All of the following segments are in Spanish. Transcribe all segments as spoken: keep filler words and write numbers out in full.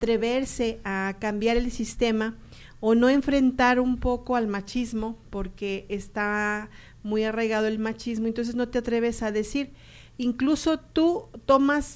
atreverse a cambiar el sistema o no enfrentar un poco al machismo, porque está muy arraigado el machismo, entonces no te atreves a decir, incluso tú tomas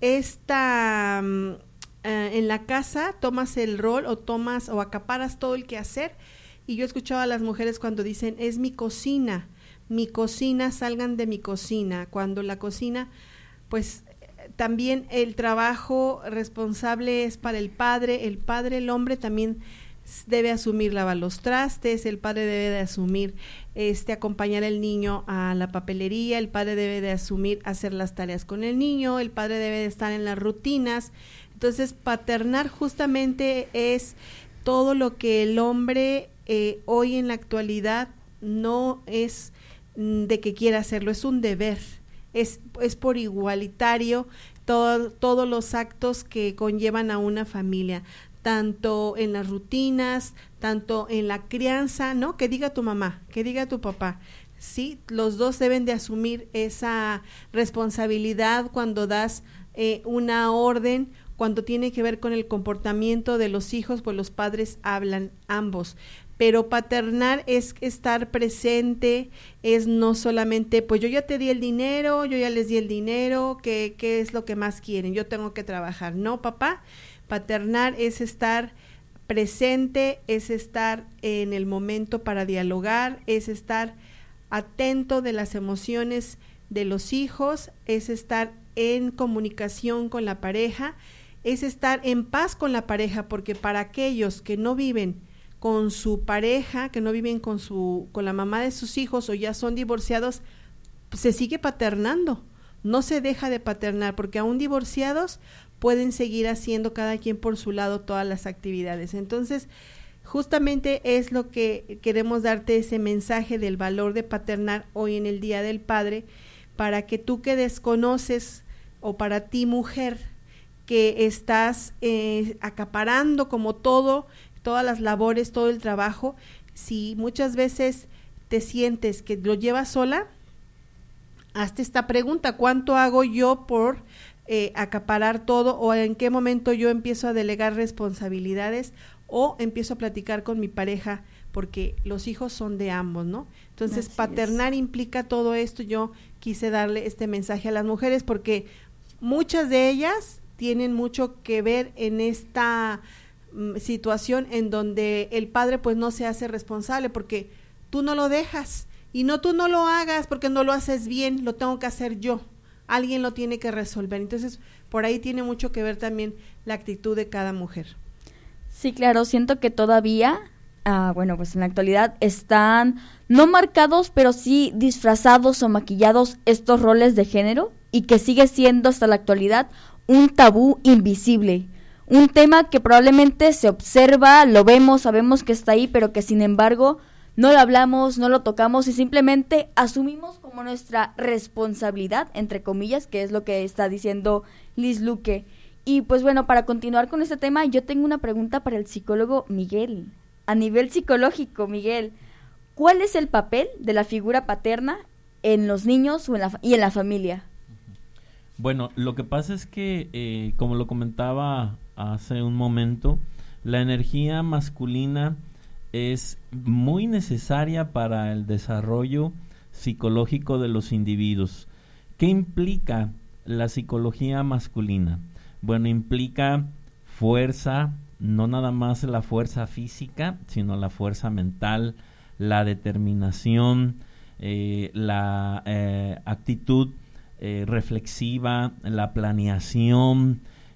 esta, uh, en la casa, tomas el rol o tomas o acaparas todo el quehacer, y yo he escuchado a las mujeres cuando dicen, es mi cocina, mi cocina, salgan de mi cocina, cuando la cocina, pues también el trabajo responsable es para el padre, el padre, el hombre también debe asumir lavar los trastes, el padre debe de asumir este acompañar al niño a la papelería, el padre debe de asumir hacer las tareas con el niño, el padre debe de estar en las rutinas. Entonces, paternar justamente es todo lo que el hombre eh, hoy en la actualidad no es de que quiera hacerlo, es un deber, es, es por igualitario todo, todos los actos que conllevan a una familia, tanto en las rutinas, tanto en la crianza, ¿no? Que diga tu mamá, que diga tu papá, sí, los dos deben de asumir esa responsabilidad cuando das eh, una orden, cuando tiene que ver con el comportamiento de los hijos, pues los padres hablan ambos. Pero paternar es estar presente, es no solamente, pues yo ya te di el dinero, yo ya les di el dinero, ¿qué, qué es lo que más quieren? Yo tengo que trabajar. No, papá, paternar es estar presente, es estar en el momento para dialogar, es estar atento de las emociones de los hijos, es estar en comunicación con la pareja, es estar en paz con la pareja, porque para aquellos que no viven con su pareja, que no viven con su con la mamá de sus hijos o ya son divorciados, se sigue paternando, no se deja de paternar, porque aún divorciados pueden seguir haciendo cada quien por su lado todas las actividades. Entonces, justamente es lo que queremos darte, ese mensaje del valor de paternar hoy en el Día del Padre, para que tú que desconoces, o para ti mujer, que estás eh, acaparando como todo, todas las labores, todo el trabajo, si muchas veces te sientes que lo llevas sola, hazte esta pregunta, ¿cuánto hago yo por eh, acaparar todo, o en qué momento yo empiezo a delegar responsabilidades o empiezo a platicar con mi pareja, porque los hijos son de ambos, ¿no? Entonces, así paternar es. Implica todo esto. Yo quise darle este mensaje a las mujeres porque muchas de ellas tienen mucho que ver en esta situación en donde el padre pues no se hace responsable, porque tú no lo dejas, y no tú no lo hagas porque no lo haces bien, lo tengo que hacer yo, alguien lo tiene que resolver. Entonces por ahí tiene mucho que ver también la actitud de cada mujer. Sí, claro, siento que todavía ah, bueno, pues en la actualidad están no marcados, pero sí disfrazados o maquillados estos roles de género, y que sigue siendo hasta la actualidad un tabú invisible. Un tema que probablemente se observa, lo vemos, sabemos que está ahí, pero que sin embargo no lo hablamos, no lo tocamos y simplemente asumimos como nuestra responsabilidad, entre comillas, que es lo que está diciendo Liz Luque. Y pues bueno, para continuar con este tema, yo tengo una pregunta para el psicólogo Miguel. A nivel psicológico, Miguel, ¿cuál es el papel de la figura paterna en los niños o en la, y en la familia? Bueno, lo que pasa es que, eh, como lo comentaba hace un momento, la energía masculina es muy necesaria para el desarrollo psicológico de los individuos. ¿Qué implica la psicología masculina? Bueno, implica fuerza, no nada más la fuerza física, sino la fuerza mental, la determinación, eh, la eh, actitud eh, reflexiva, la planeación,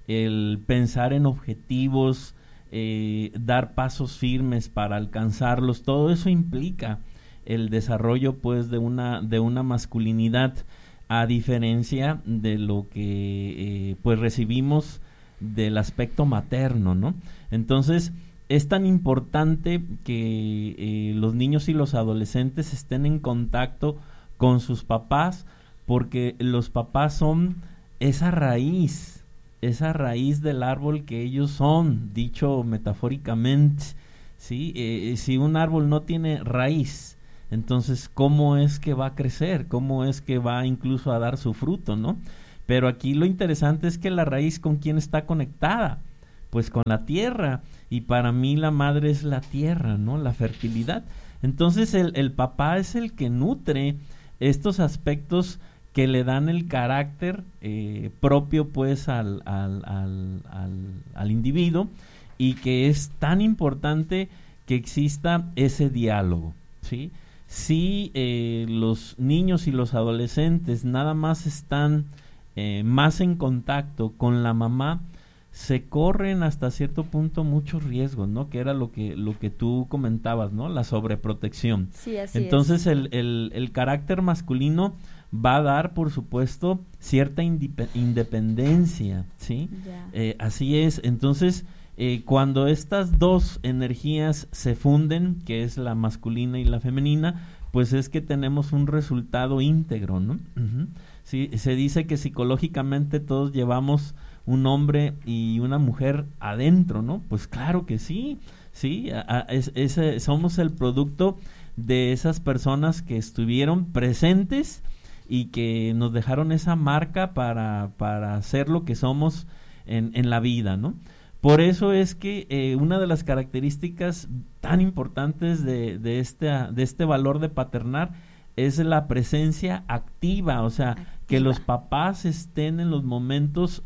el pensar en objetivos, eh, dar pasos firmes para alcanzarlos. Todo eso implica el desarrollo pues de una de una masculinidad, a diferencia de lo que eh, pues recibimos del aspecto materno, ¿no? Entonces es tan importante que eh, los niños y los adolescentes estén en contacto con sus papás, porque los papás son esa raíz, esa raíz del árbol que ellos son, dicho metafóricamente, ¿sí? Eh, si un árbol no tiene raíz, entonces ¿cómo es que va a crecer? ¿Cómo es que va incluso a dar su fruto, no? Pero aquí lo interesante es que la raíz, ¿con quién está conectada? pues con la tierra, y para mí la madre es la tierra, ¿no? La fertilidad. Entonces el, el papá es el que nutre estos aspectos que le dan el carácter eh, propio pues al, al, al, al, al individuo, y que es tan importante que exista ese diálogo, ¿sí? Si eh, los niños y los adolescentes nada más están eh, más en contacto con la mamá, se corren hasta cierto punto muchos riesgos, ¿no? Que era lo que lo que tú comentabas, ¿no? La sobreprotección. Sí, así Entonces es. el, el, el carácter masculino va a dar, por supuesto, cierta indip- independencia, ¿sí? Eh, así es. Entonces, eh, cuando estas dos energías se funden, que es la masculina y la femenina, pues es que tenemos un resultado íntegro, ¿no? Uh-huh. Sí, se dice que psicológicamente todos llevamos un hombre y una mujer adentro, ¿no? Pues claro que sí, sí, a, a, es, es, somos el producto de esas personas que estuvieron presentes y que nos dejaron esa marca para, para ser lo que somos en, en la vida, ¿no? Por eso es que eh, una de las características tan importantes de, de, este, de este valor de paternar es la presencia activa, o sea, activa. Que los papás estén en los momentos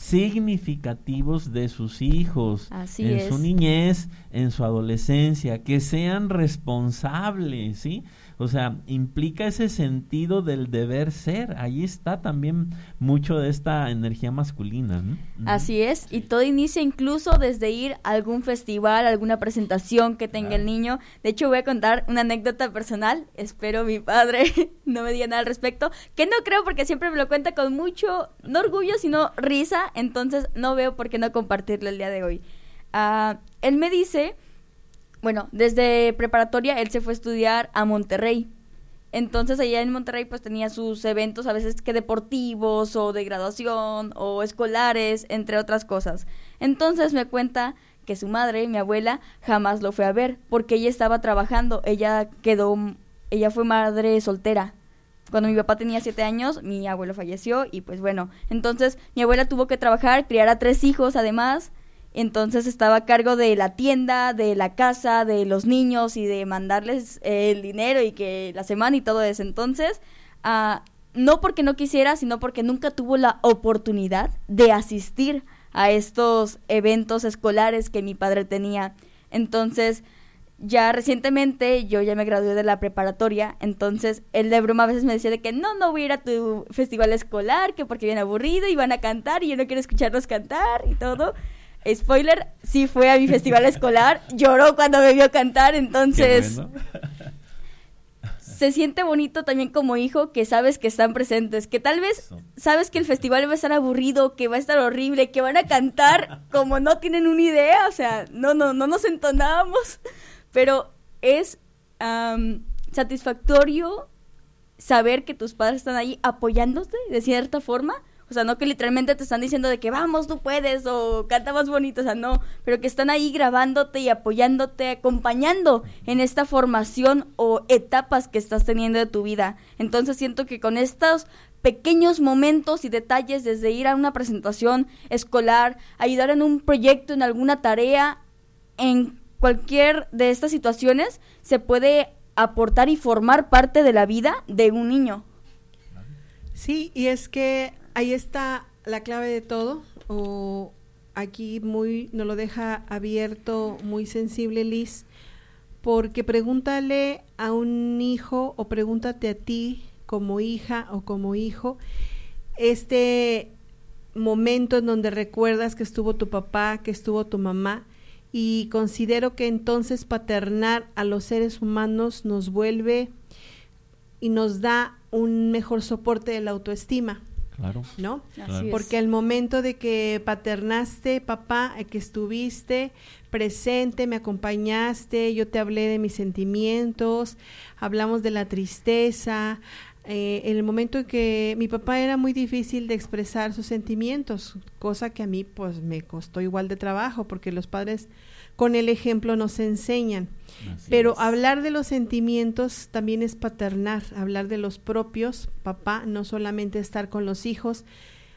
significativos de sus hijos, Así en es. su niñez, en su adolescencia, que sean responsables, ¿sí? O sea, implica ese sentido del deber ser. Ahí está también mucho de esta energía masculina, ¿no? Así es, y todo inicia incluso desde ir a algún festival, alguna presentación que tenga Claro. el niño. De hecho, voy a contar una anécdota personal, espero mi padre no me diga nada al respecto, que no creo porque siempre me lo cuenta con mucho, no orgullo, sino risa, entonces no veo por qué no compartirlo el día de hoy. Uh, él me dice... Bueno, desde preparatoria él se fue a estudiar a Monterrey. Entonces allá en Monterrey pues tenía sus eventos a veces que deportivos o de graduación o escolares, entre otras cosas. Entonces me cuenta que su madre, mi abuela, jamás lo fue a ver porque ella estaba trabajando. Ella quedó, ella fue madre soltera. Cuando mi papá tenía siete años, mi abuelo falleció y pues bueno, entonces mi abuela tuvo que trabajar, criar a tres hijos además. Entonces estaba a cargo de la tienda, de la casa, de los niños y de mandarles eh, el dinero y que la semana y todo eso. Entonces, uh, no porque no quisiera, sino porque nunca tuvo la oportunidad de asistir a estos eventos escolares que mi padre tenía. Entonces, ya recientemente yo ya me gradué de la preparatoria, entonces él de broma a veces me decía de que no, no voy a ir a tu festival escolar, que porque bien aburrido y van a cantar y yo no quiero escucharlos cantar y todo. Spoiler, sí fue a mi festival escolar, lloró cuando me vio cantar, entonces bueno. Se siente bonito también como hijo que sabes que están presentes, que tal vez Eso. sabes que el festival va a estar aburrido, que va a estar horrible, que van a cantar como no tienen una idea, o sea, no, no, no nos entonábamos, pero es um, satisfactorio saber que tus padres están ahí apoyándote de cierta forma. O sea, no que literalmente te están diciendo de que vamos, tú puedes, o canta más bonito, o sea, no, pero que están ahí grabándote y apoyándote, acompañando en esta formación o etapas que estás teniendo de tu vida. Entonces siento que con estos pequeños momentos y detalles, desde ir a una presentación escolar, ayudar en un proyecto, en alguna tarea, en cualquier de estas situaciones, se puede aportar y formar parte de la vida de un niño. Sí, y es que ahí está la clave de todo, o aquí muy nos lo deja abierto, muy sensible Liz, porque pregúntale a un hijo o pregúntate a ti como hija o como hijo, este momento en donde recuerdas que estuvo tu papá, que estuvo tu mamá, y considero que entonces paternar a los seres humanos nos vuelve y nos da un mejor soporte de la autoestima. Claro. ¿No? Así es. Porque al momento de que paternaste, papá, que estuviste presente, me acompañaste, yo te hablé de mis sentimientos, hablamos de la tristeza, eh, en el momento en que mi papá era muy difícil de expresar sus sentimientos, cosa que a mí pues me costó igual de trabajo, porque los padres con el ejemplo nos enseñan. Así Pero es. hablar de los sentimientos también es paternar, hablar de los propios, papá, no solamente estar con los hijos,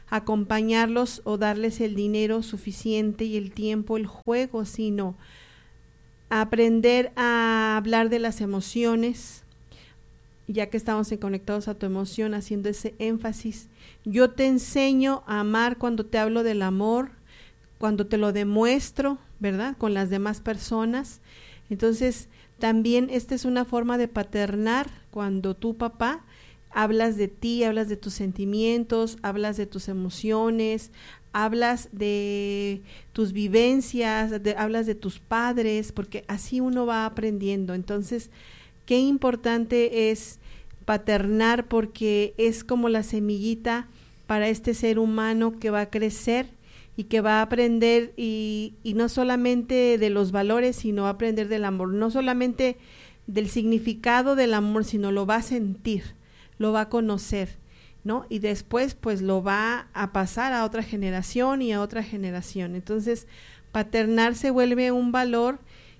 acompañarlos o darles el dinero suficiente y el tiempo, el juego, sino aprender a hablar de las emociones, ya que estamos en Conectados a tu Emoción, haciendo ese énfasis. Yo te enseño a amar cuando te hablo del amor, cuando te lo demuestro, ¿verdad?, con las demás personas. Entonces, también esta es una forma de paternar, cuando tú, papá, hablas de ti, hablas de tus sentimientos, hablas de tus emociones, hablas de tus vivencias, de, hablas de tus padres, porque así uno va aprendiendo. Entonces, qué importante es paternar, porque es como la semillita para este ser humano que va a crecer y que va a aprender, y, y no solamente de los valores, sino va a aprender del amor, no solamente del significado del amor, sino lo va a sentir, lo va a conocer, ¿no? Y después pues lo va a pasar a otra generación y a otra generación. Entonces, paternar se vuelve un valor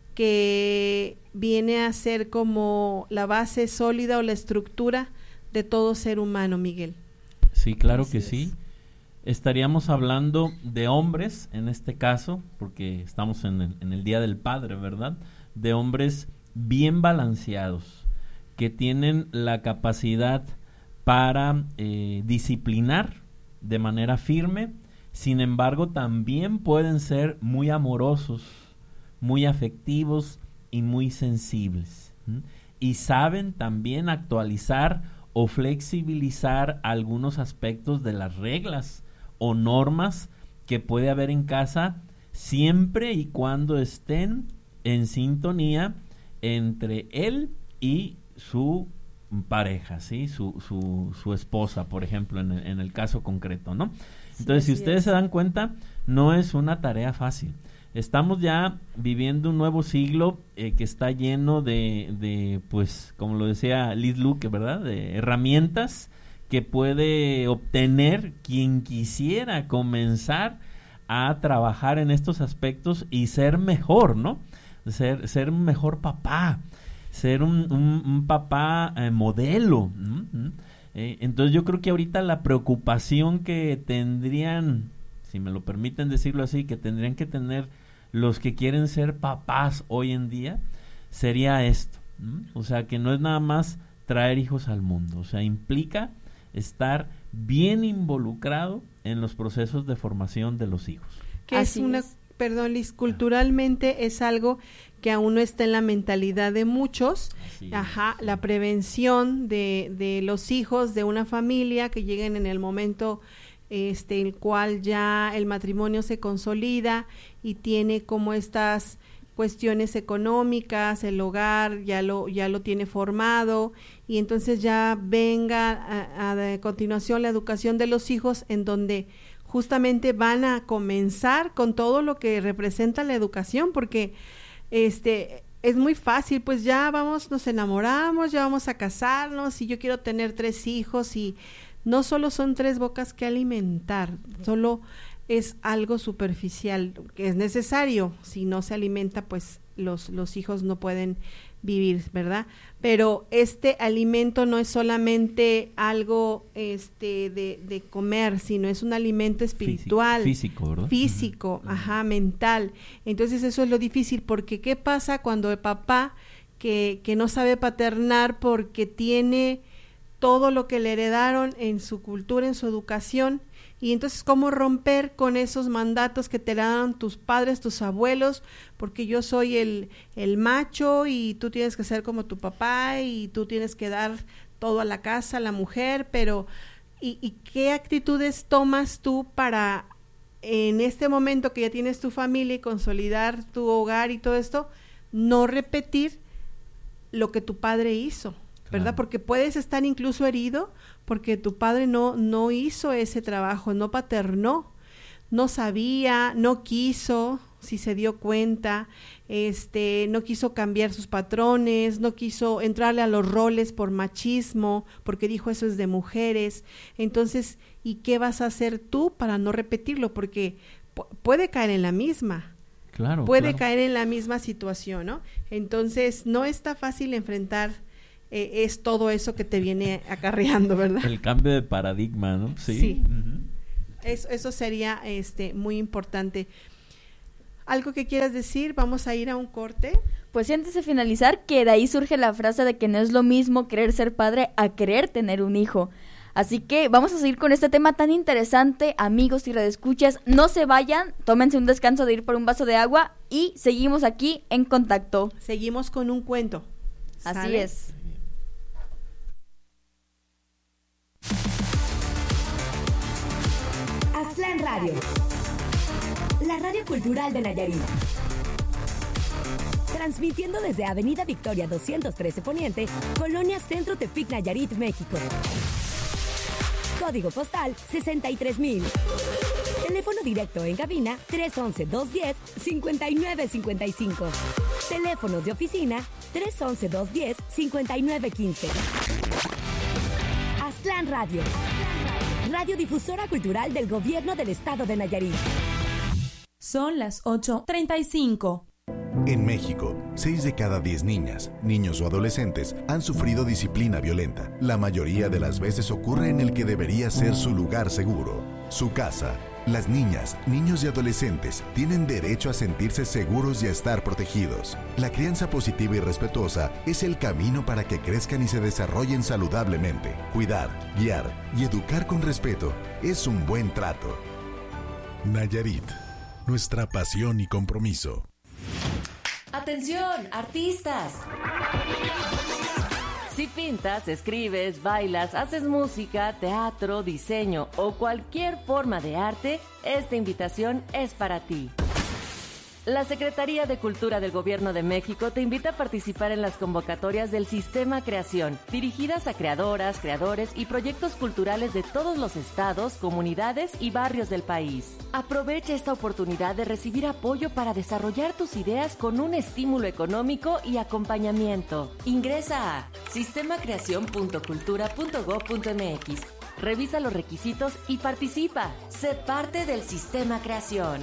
que viene a ser como la base sólida o la estructura de todo ser humano, Miguel. Sí, claro Así que es. sí. Estaríamos hablando de hombres, en este caso, porque estamos en el, en el Día del Padre, ¿verdad? De hombres bien balanceados, que tienen la capacidad para eh, disciplinar de manera firme, sin embargo también pueden ser muy amorosos, muy afectivos y muy sensibles, ¿m? Y saben también actualizar o flexibilizar algunos aspectos de las reglas o normas que puede haber en casa, siempre y cuando estén en sintonía entre él y su pareja, ¿sí? Su, su, su esposa, por ejemplo, en el, en el caso concreto, ¿no? Entonces, Sí, si ustedes es. se dan cuenta, no es una tarea fácil. Estamos ya viviendo un nuevo siglo eh, que está lleno de, de, pues, como lo decía Liz Luque, ¿verdad?, de herramientas que puede obtener quien quisiera comenzar a trabajar en estos aspectos y ser mejor, ¿no? Ser, ser un mejor papá, ser un, un, un papá eh, modelo. ¿Mm? Eh, entonces yo creo que ahorita la preocupación que tendrían, si me lo permiten decirlo así, que tendrían que tener los que quieren ser papás hoy en día, sería esto. ¿Mm? O sea, que no es nada más traer hijos al mundo, o sea, implica estar bien involucrado en los procesos de formación de los hijos. Que Así es una, es. perdón Liz, culturalmente es algo que aún no está en la mentalidad de muchos. Así Ajá, es. la prevención de, de los hijos de una familia que lleguen en el momento este el cual ya el matrimonio se consolida y tiene como estas cuestiones económicas, el hogar ya lo ya lo tiene formado, y entonces ya venga a, a de continuación la educación de los hijos, en donde justamente van a comenzar con todo lo que representa la educación, porque este es muy fácil, pues ya vamos, nos enamoramos, ya vamos a casarnos y yo quiero tener tres hijos, y no solo son tres bocas que alimentar, solo es algo superficial que es necesario. Si no se alimenta, pues los, los hijos no pueden vivir, ¿verdad? Pero este alimento no es solamente algo este de, de comer, sino es un alimento espiritual, físico, ¿verdad? físico, Uh-huh. ajá, mental. Entonces eso es lo difícil, porque ¿qué pasa cuando el papá que, que no sabe paternar porque tiene todo lo que le heredaron en su cultura, en su educación? Y entonces, ¿cómo romper con esos mandatos que te dan tus padres, tus abuelos? Porque yo soy el, el macho y tú tienes que ser como tu papá y tú tienes que dar todo a la casa, a la mujer, pero ¿y, y qué actitudes tomas tú para en este momento que ya tienes tu familia y consolidar tu hogar y todo esto, no repetir lo que tu padre hizo? ¿Verdad? Claro. Porque puedes estar incluso herido porque tu padre no, no hizo ese trabajo, no paternó, no sabía, no quiso, si se dio cuenta, este, no quiso cambiar sus patrones, no quiso entrarle a los roles por machismo, porque dijo eso es de mujeres. Entonces, ¿y qué vas a hacer tú para no repetirlo? Porque pu- puede caer en la misma. Claro, puede claro. caer en la misma situación, ¿no? Entonces, no está fácil enfrentar eh, es todo eso que te viene acarreando, ¿verdad? El cambio de paradigma, ¿no? Sí. Sí. Uh-huh. Eso, eso sería este muy importante. ¿Algo que quieras decir? Vamos a ir a un corte. Pues antes de finalizar, que de ahí surge la frase de que no es lo mismo querer ser padre a querer tener un hijo. Así que vamos a seguir con este tema tan interesante, amigos y radioescuchas. No se vayan, tómense un descanso de ir por un vaso de agua y seguimos aquí en contacto. Seguimos con un cuento. Así ¿Sale? es. Aztlán Radio, la radio cultural de Nayarit. Transmitiendo desde Avenida Victoria doscientos trece Poniente, Colonia Centro Tepic, Nayarit, México. Código postal sesenta y tres mil. Teléfono directo en cabina tres once, dos diez, cincuenta y nueve cincuenta y cinco. Teléfonos de oficina tres once, dos diez, cincuenta y nueve quince. Aztlán Radio, radiodifusora cultural del Gobierno del Estado de Nayarit. Son las ocho treinta y cinco. En México, seis de cada diez niñas, niños o adolescentes han sufrido disciplina violenta. La mayoría de las veces ocurre en el que debería ser su lugar seguro, su casa. Las niñas, niños y adolescentes tienen derecho a sentirse seguros y a estar protegidos. La crianza positiva y respetuosa es el camino para que crezcan y se desarrollen saludablemente. Cuidar, guiar y educar con respeto es un buen trato. Nayarit, nuestra pasión y compromiso. ¡Atención, artistas! Si pintas, escribes, bailas, haces música, teatro, diseño o cualquier forma de arte, esta invitación es para ti. La Secretaría de Cultura del Gobierno de México te invita a participar en las convocatorias del Sistema Creación, dirigidas a creadoras, creadores y proyectos culturales de todos los estados, comunidades y barrios del país. Aprovecha esta oportunidad de recibir apoyo para desarrollar tus ideas con un estímulo económico y acompañamiento. Ingresa a sistema creación punto cultura punto gob punto mx. Revisa los requisitos y participa. Sé parte del Sistema Creación.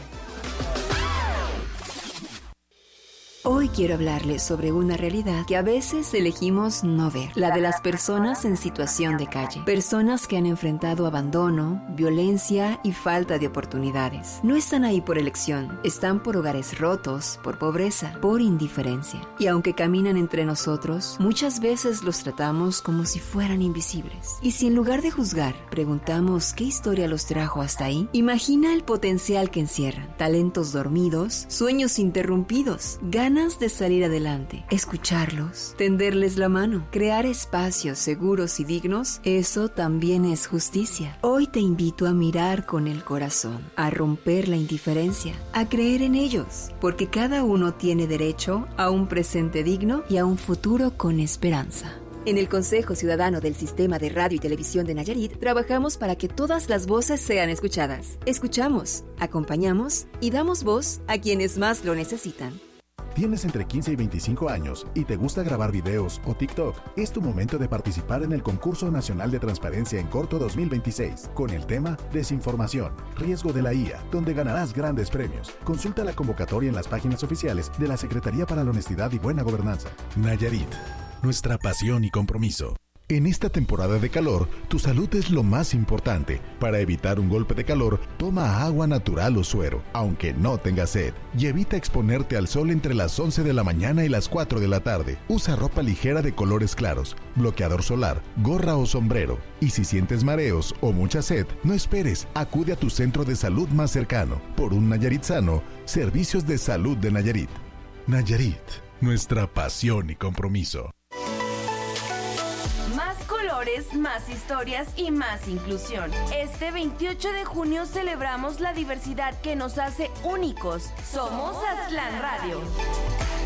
Hoy quiero hablarles sobre una realidad que a veces elegimos no ver, la de las personas en situación de calle. Personas que han enfrentado abandono, violencia y falta de oportunidades. No están ahí por elección, están por hogares rotos, por pobreza, por indiferencia. Y aunque caminan entre nosotros, muchas veces los tratamos como si fueran invisibles. Y si en lugar de juzgar, preguntamos qué historia los trajo hasta ahí, imagina el potencial que encierran. Talentos dormidos, sueños interrumpidos, ganas de salir adelante, escucharlos, tenderles la mano, crear espacios seguros y dignos, eso también es justicia. Hoy te invito a mirar con el corazón, a romper la indiferencia, a creer en ellos, porque cada uno tiene derecho a un presente digno y a un futuro con esperanza. En el Consejo Ciudadano del Sistema de Radio y Televisión de Nayarit, trabajamos para que todas las voces sean escuchadas. Escuchamos, acompañamos y damos voz a quienes más lo necesitan. ¿Tienes entre quince y veinticinco años y te gusta grabar videos o TikTok? Es tu momento de participar en el Concurso Nacional de Transparencia en Corto dos mil veintiséis, con el tema Desinformación, riesgo de la I A, donde ganarás grandes premios. Consulta la convocatoria en las páginas oficiales de la Secretaría para la Honestidad y Buena Gobernanza. Nayarit, nuestra pasión y compromiso. En esta temporada de calor, tu salud es lo más importante. Para evitar un golpe de calor, toma agua natural o suero, aunque no tengas sed. Y evita exponerte al sol entre las once de la mañana y las cuatro de la tarde. Usa ropa ligera de colores claros, bloqueador solar, gorra o sombrero. Y si sientes mareos o mucha sed, no esperes, acude a tu centro de salud más cercano. Por un Nayarit sano, Servicios de Salud de Nayarit. Nayarit, nuestra pasión y compromiso. Más historias y más inclusión. Este veintiocho de junio celebramos la diversidad que nos hace únicos. Somos Aztlán Radio.